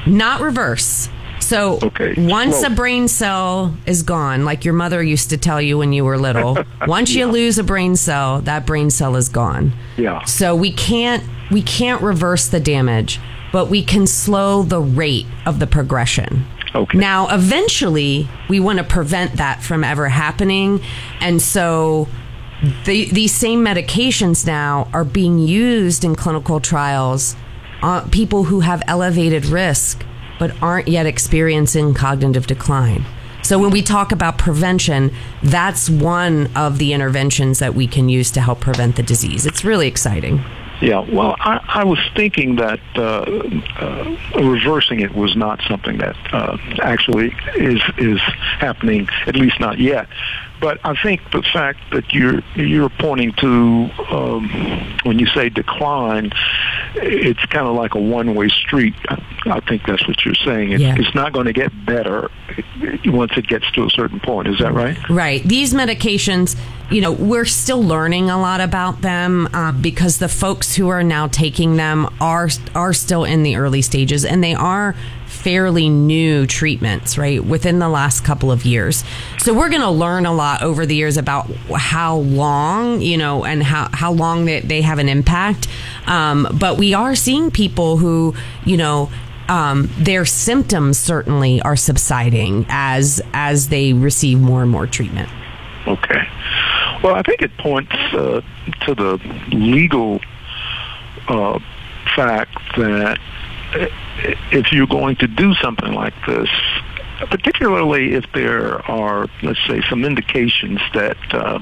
Not reverse. So once a brain cell is gone, like your mother used to tell you when you were little, once you lose a brain cell, that brain cell is gone. Yeah. So we can't reverse the damage, but we can slow the rate of the progression. Okay. Now, eventually, we want to prevent that from ever happening. And so these same medications now are being used in clinical trials on people who have elevated risk but aren't yet experiencing cognitive decline. So when we talk about prevention, that's one of the interventions that we can use to help prevent the disease. It's really exciting. Yeah, well, I was thinking that reversing it was not something that actually is happening, at least not yet. But I think the fact that you're pointing to when you say decline, it's kind of like a one-way street. I think that's what you're saying. It's not going to get better once it gets to a certain point. Is that right? Right. These medications, we're still learning a lot about them because the folks who are now taking them are still in the early stages, and they are fairly new treatments, right, within the last couple of years. So we're going to learn a lot over the years about how long, and how long they have an impact. But we are seeing people who, their symptoms certainly are subsiding as they receive more and more treatment. Okay. Well, I think it points to the legal fact that if you're going to do something like this, particularly if there are, let's say, some indications that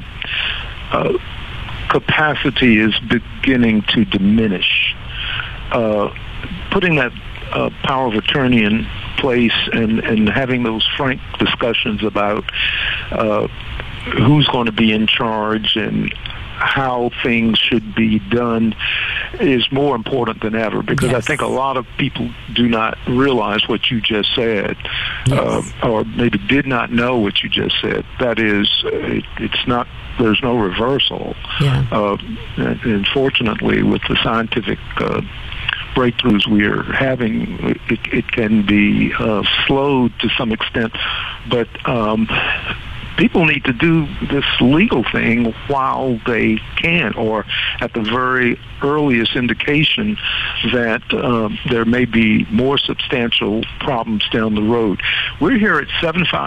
capacity is beginning to diminish, putting that power of attorney in place and having those frank discussions about who's going to be in charge and how things should be done is more important than ever, because I think a lot of people do not realize what you just said, or maybe did not know what you just said. That is, it's not, there's no reversal. And fortunately, with the scientific breakthroughs we are having, it can be slowed to some extent, but people need to do this legal thing while they can, or at the very earliest indication that there may be more substantial problems down the road. We're here at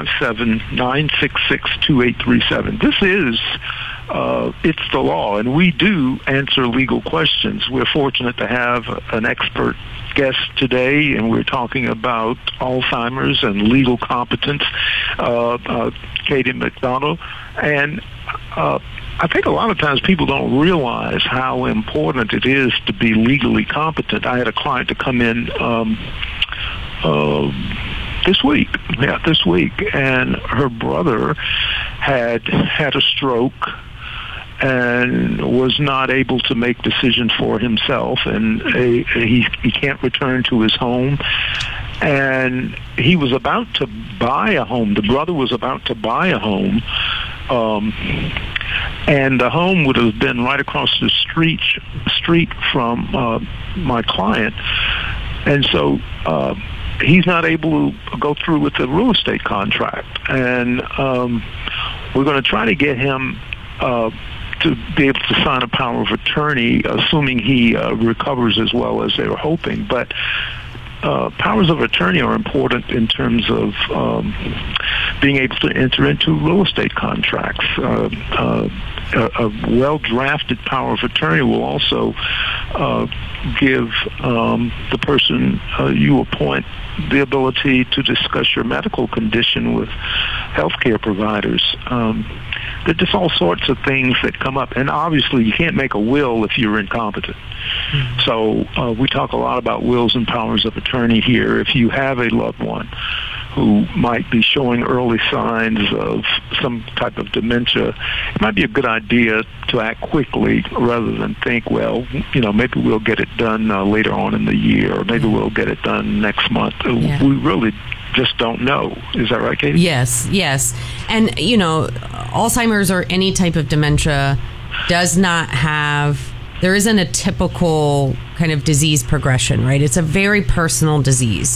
757-966-2837. This is it's the law, and we do answer legal questions. We're fortunate to have an expert guest today, and we're talking about Alzheimer's and legal competence, Katie McDonald. And I think a lot of times people don't realize how important it is to be legally competent. I had a client to come in this week, and her brother had a stroke and was not able to make decisions for himself, and he can't return to his home. And he was about to buy a home. The brother was about to buy a home, and the home would have been right across the street from my client. And so he's not able to go through with the real estate contract. And we're going to try to get him to be able to sign a power of attorney, assuming he recovers as well as they were hoping. But powers of attorney are important in terms of being able to enter into real estate contracts. A well-drafted power of attorney will also give the person you appoint the ability to discuss your medical condition with healthcare providers. There's just all sorts of things that come up. And obviously, you can't make a will if you're incompetent. Mm-hmm. So we talk a lot about wills and powers of attorney here. If you have a loved one who might be showing early signs of some type of dementia, it might be a good idea to act quickly rather than think, well, maybe we'll get it done later on in the year, or maybe we'll get it done next month. Yeah. We really just don't know. Is that right, Katie? Yes. And, Alzheimer's or any type of dementia there isn't a typical kind of disease progression, right? It's a very personal disease.